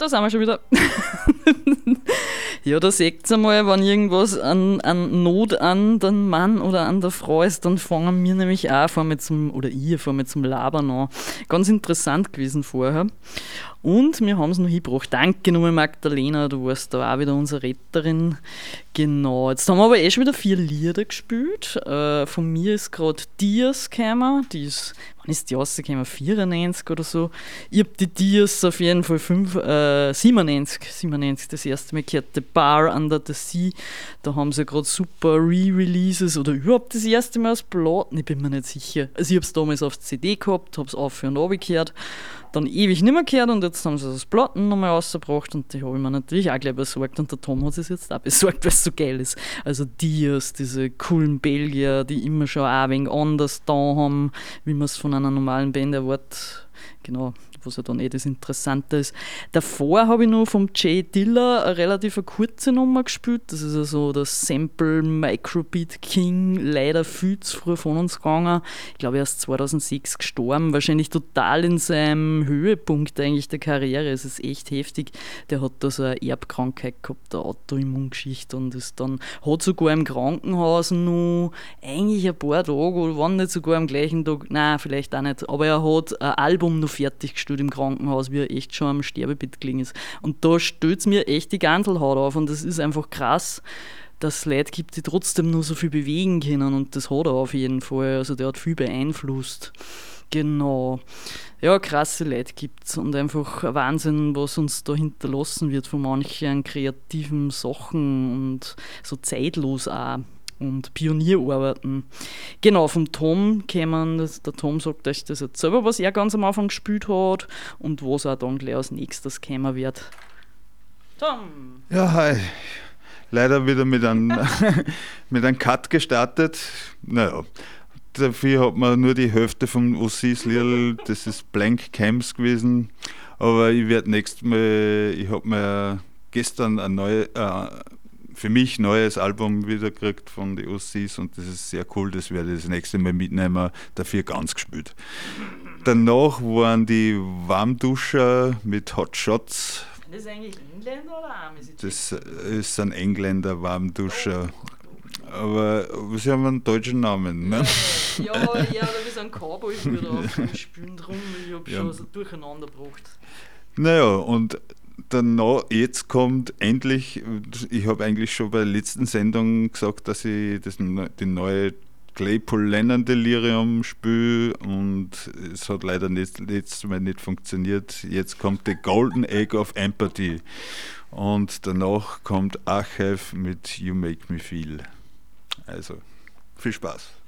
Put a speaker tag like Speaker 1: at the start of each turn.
Speaker 1: da sind wir schon wieder. Ja, da seht ihr mal, wenn irgendwas an Not an den Mann oder an der Frau ist, dann fangen wir nämlich auch ich fange zum Labern an. Ganz interessant gewesen vorher. Und wir haben es noch hingebracht. Danke nochmal, Magdalena, du warst da auch wieder unsere Retterin. Genau, jetzt haben wir aber schon wieder 4 Lieder gespielt. Von mir ist gerade Dias gekommen. Wann ist die rausgekommen? 94 oder so. Ich habe die Dias auf jeden Fall 97 das erste Mal gehört. The Bar Under the Sea. Da haben sie gerade super Re-Releases oder überhaupt das erste Mal aus Platten. Ich bin mir nicht sicher. Also ich habe es damals auf CD gehabt, habe es auf und runter gehört. Dann ewig nicht mehr gehört und jetzt haben sie das Platten nochmal rausgebracht und die habe ich mir natürlich auch gleich besorgt und der Tom hat es jetzt auch besorgt, weil es so geil ist. Also Dias, diese coolen Belgier, die immer schon auch ein wenig anders da haben, wie man es von einer normalen Band erwartet. Genau, was ja dann das Interessante ist. Davor habe ich noch vom Jay Dilla eine relativ kurze Nummer gespielt. Das ist also der Sample Microbeat King, leider viel zu früh von uns gegangen. Ich glaube, er ist 2006 gestorben. Wahrscheinlich total in seinem Höhepunkt eigentlich der Karriere. Es ist echt heftig. Der hat da so eine Erbkrankheit gehabt, eine Autoimmungeschichte und hat sogar im Krankenhaus noch eigentlich ein paar Tage, oder wann nicht sogar am gleichen Tag, nein, vielleicht auch nicht, aber er hat ein Album noch fertiggestellt im Krankenhaus, wie er echt schon am Sterbebett gelegen ist. Und da stößt es mir echt die Gantelhaut auf und das ist einfach krass, dass es Leute gibt, die trotzdem nur so viel bewegen können und das hat er auf jeden Fall. Also der hat viel beeinflusst. Genau. Ja, krasse Leute gibt's und einfach ein Wahnsinn, was uns da hinterlassen wird von manchen kreativen Sachen und so zeitlos auch. Und Pionierarbeiten. Genau, vom Tom kämen, der Tom sagt euch das jetzt selber, was er ganz am Anfang gespielt hat und was auch dann gleich als nächstes kommen wird. Tom!
Speaker 2: Ja, hi. Leider wieder mit einem Cut gestartet. Naja, dafür hat man nur die Hälfte vom Ossis Lied, das ist Blank Camps gewesen. Aber ich habe mir gestern ein für mich neues Album wieder gekriegt von den Ossis und das ist sehr cool, das werde ich das nächste Mal mitnehmen, dafür ganz gespielt. Danach waren die Warmduscher mit Hot Shots.
Speaker 1: Sind das eigentlich Engländer oder Amis?
Speaker 2: Das ist ein Engländer Warmduscher, aber sie haben einen deutschen Namen. Ne?
Speaker 1: Ja, oder wie so ein Cowboy wieder auf dem Spielen drum, ich habe schon so durcheinander gebracht.
Speaker 2: Naja, und danach, jetzt kommt endlich, ich habe eigentlich schon bei der letzten Sendung gesagt, dass ich die neue Claypool Lennon Delirium spiele und es hat leider letztes Mal nicht funktioniert. Jetzt kommt The Golden Egg of Empathy und danach kommt Achev mit You Make Me Feel. Also, viel Spaß.